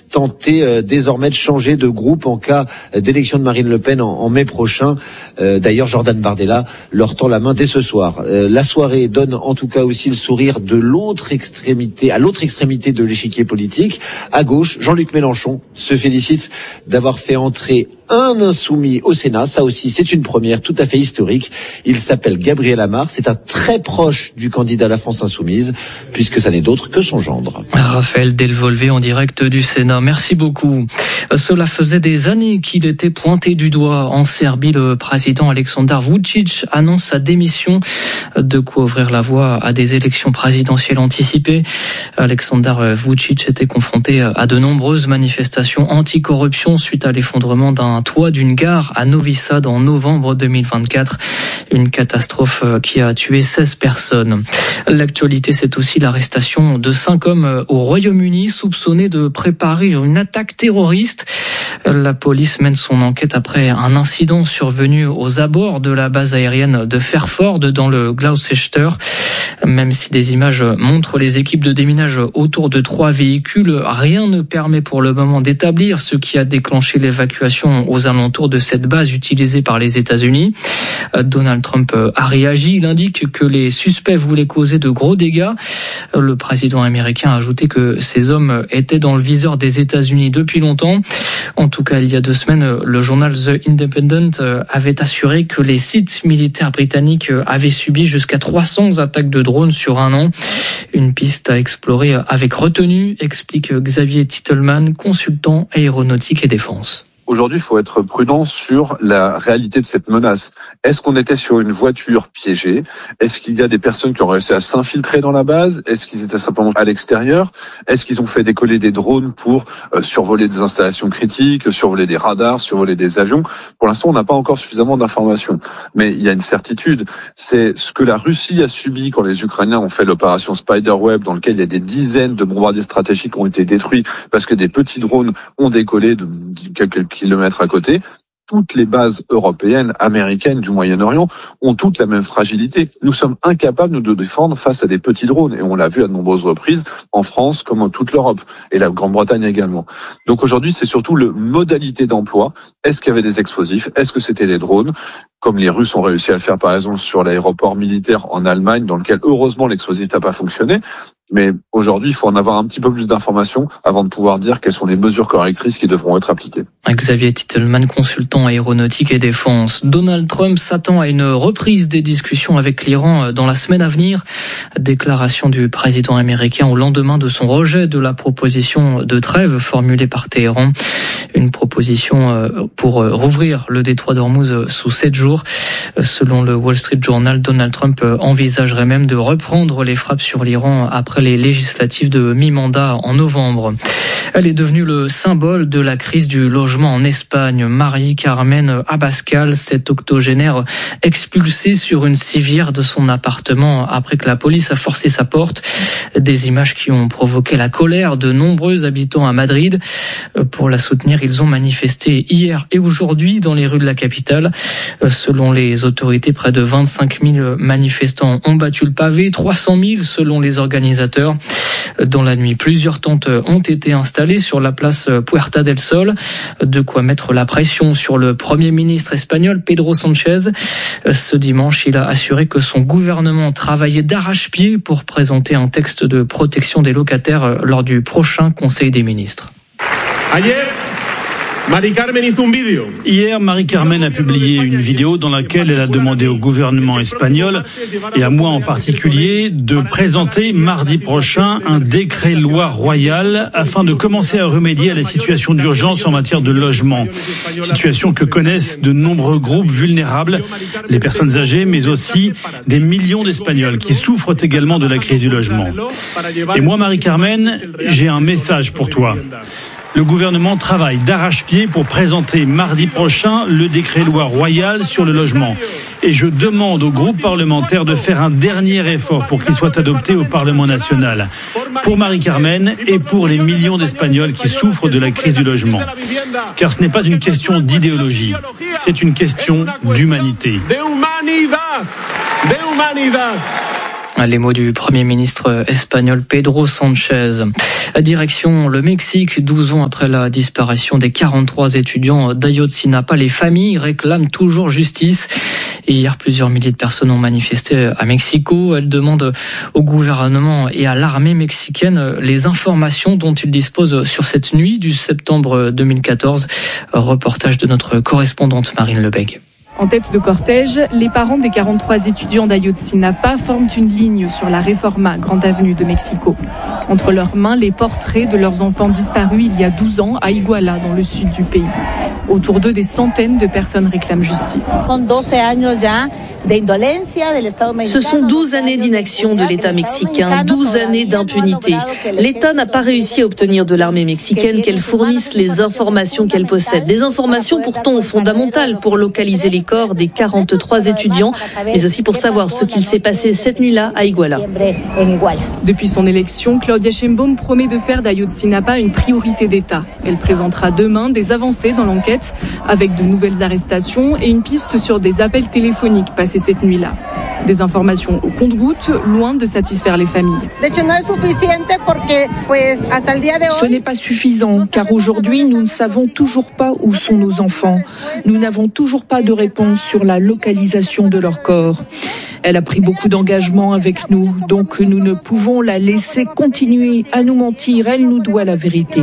tenter désormais de changer de groupe en cas d'élection de Marine Le Pen en mai prochain. D'ailleurs, Jordan Bardella leur tend la main dès ce soir. La soirée donne en tout cas aussi le sourire de l'autre extrémité, à l'autre extrémité de l'échiquier politique. À gauche, Jean-Luc Mélenchon se félicite d'avoir fait entrer un insoumis au Sénat. Ça aussi, c'est une première tout à fait historique. Il s'appelle Gabriel Amar. C'est un très proche du candidat à la France Insoumise, puisque ça n'est d'autre que son gendre. Raphaël Delvolvé en direct du Sénat. Merci beaucoup. Cela faisait des années qu'il était pointé du doigt. En Serbie, le président Aleksandar Vučić annonce sa démission. De quoi ouvrir la voie à des élections présidentielles anticipées. Aleksandar Vučić était confronté à de nombreuses manifestations anti-corruption suite à l'effondrement d'un toit d'une gare à Novi Sad en novembre 2024. Une catastrophe qui a tué 16 personnes. L'actualité, c'est aussi l'arrestation de 5 hommes au Royaume-Uni soupçonnés de préparer une attaque terroriste. La police mène son enquête après un incident survenu aux abords de la base aérienne de Fairford dans le Gloucester. Même si des images montrent les équipes de déminage autour de 3 véhicules, rien ne permet pour le moment d'établir ce qui a déclenché l'évacuation aux alentours de cette base utilisée par les États-Unis. Donald Trump a réagi. Il indique que les suspects voulaient causer de gros dégâts. Le président américain a ajouté que ces hommes étaient dans le viseur des États-Unis depuis longtemps. En tout cas, il y a 2 semaines, le journal The Independent avait assuré que les sites militaires britanniques avaient subi jusqu'à 300 attaques de drones sur un an. Une piste à explorer avec retenue, explique Xavier Titelman, consultant aéronautique et défense. Aujourd'hui, il faut être prudent sur la réalité de cette menace. Est-ce qu'on était sur une voiture piégée? Est-ce qu'il y a des personnes qui ont réussi à s'infiltrer dans la base? Est-ce qu'ils étaient simplement à l'extérieur? Est-ce qu'ils ont fait décoller des drones pour survoler des installations critiques, survoler des radars, survoler des avions? Pour l'instant, on n'a pas encore suffisamment d'informations. Mais il y a une certitude, c'est ce que la Russie a subi quand les Ukrainiens ont fait l'opération Spiderweb, dans lequel il y a des dizaines de bombardiers stratégiques qui ont été détruits parce que des petits drones ont décollé de quelques kilomètres à côté. Toutes les bases européennes, américaines du Moyen-Orient ont toutes la même fragilité. Nous sommes incapables de nous défendre face à des petits drones et on l'a vu à de nombreuses reprises en France comme en toute l'Europe et la Grande-Bretagne également. Donc aujourd'hui, c'est surtout le modalité d'emploi. Est-ce qu'il y avait des explosifs? Est-ce que c'était des drones? Comme les Russes ont réussi à le faire par exemple sur l'aéroport militaire en Allemagne, dans lequel heureusement l'explosif n'a pas fonctionné. Mais aujourd'hui, il faut en avoir un petit peu plus d'informations avant de pouvoir dire quelles sont les mesures correctrices qui devront être appliquées. Xavier Titelman, consultant aéronautique et défense. Donald Trump s'attend à une reprise des discussions avec l'Iran dans la semaine à venir. Déclaration du président américain au lendemain de son rejet de la proposition de trêve formulée par Téhéran. Une proposition pour rouvrir le détroit d'Ormuz sous 7 jours. Selon le Wall Street Journal, Donald Trump envisagerait même de reprendre les frappes sur l'Iran après les législatives de mi-mandat en novembre. Elle est devenue le symbole de la crise du logement en Espagne. Marie-Carmen Abascal, cette octogénaire expulsée sur une civière de son appartement après que la police a forcé sa porte. Des images qui ont provoqué la colère de nombreux habitants à Madrid. Pour la soutenir, ils ont manifesté hier et aujourd'hui dans les rues de la capitale. Selon les autorités, près de 25 000 manifestants ont battu le pavé, 300 000 selon les organisateurs. Dans la nuit, plusieurs tentes ont été installées sur la place Puerta del Sol, de quoi mettre la pression sur le Premier ministre espagnol Pedro Sánchez. Ce dimanche, il a assuré que son gouvernement travaillait d'arrache-pied pour présenter un texte de protection des locataires lors du prochain Conseil des ministres. Hier, Marie-Carmen a publié une vidéo dans laquelle elle a demandé au gouvernement espagnol, et à moi en particulier, de présenter mardi prochain un décret-loi royal afin de commencer à remédier à la situation d'urgence en matière de logement. Situation que connaissent de nombreux groupes vulnérables, les personnes âgées, mais aussi des millions d'Espagnols qui souffrent également de la crise du logement. Et moi, Marie-Carmen, j'ai un message pour toi. Le gouvernement travaille d'arrache-pied pour présenter mardi prochain le décret-loi royal sur le logement. Et je demande au groupe parlementaire de faire un dernier effort pour qu'il soit adopté au Parlement national. Pour Marie-Carmen et pour les millions d'Espagnols qui souffrent de la crise du logement. Car ce n'est pas une question d'idéologie, c'est une question d'humanité. Les mots du Premier ministre espagnol Pedro Sánchez. Direction le Mexique, 12 ans après la disparition des 43 étudiants d'Ayotzinapa. Les familles réclament toujours justice. Et hier, plusieurs milliers de personnes ont manifesté à Mexico. Elles demandent au gouvernement et à l'armée mexicaine les informations dont ils disposent sur cette nuit du septembre 2014. Reportage de notre correspondante Marine Lebègue. En tête de cortège, les parents des 43 étudiants d'Ayotzinapa forment une ligne sur la Reforma, grande avenue de Mexico. Entre leurs mains, les portraits de leurs enfants disparus il y a 12 ans à Iguala, dans le sud du pays. Autour d'eux, des centaines de personnes réclament justice. Ce sont 12 années d'inaction de l'État mexicain, 12 années d'impunité. L'État n'a pas réussi à obtenir de l'armée mexicaine qu'elle fournisse les informations qu'elle possède. Des informations pourtant fondamentales pour localiser les corps des 43 étudiants, mais aussi pour savoir ce qu'il s'est passé cette nuit-là à Iguala. Depuis son élection, Claudia Sheinbaum promet de faire d'Ayotzinapa une priorité d'État. Elle présentera demain des avancées dans l'enquête, avec de nouvelles arrestations et une piste sur des appels téléphoniques passés cette nuit-là. Des informations au compte-gouttes, loin de satisfaire les familles. Ce n'est pas suffisant, car aujourd'hui, nous ne savons toujours pas où sont nos enfants. Nous n'avons toujours pas de réponse sur la localisation de leur corps. Elle a pris beaucoup d'engagement avec nous, donc nous ne pouvons la laisser continuer à nous mentir. Elle nous doit la vérité.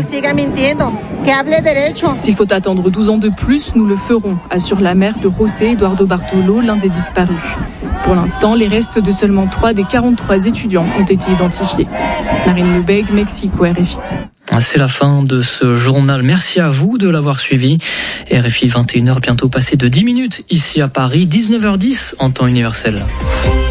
S'il faut attendre 12 ans de plus, nous le ferons, assure la mère de José Eduardo Bartolo, l'un des disparus. Pour l'instant, les restes de seulement 3 des 43 étudiants ont été identifiés. Marine Lebègue, Mexico, RFI. C'est la fin de ce journal. Merci à vous de l'avoir suivi. RFI 21h, bientôt passé de 10 minutes ici à Paris, 19h10 en temps universel.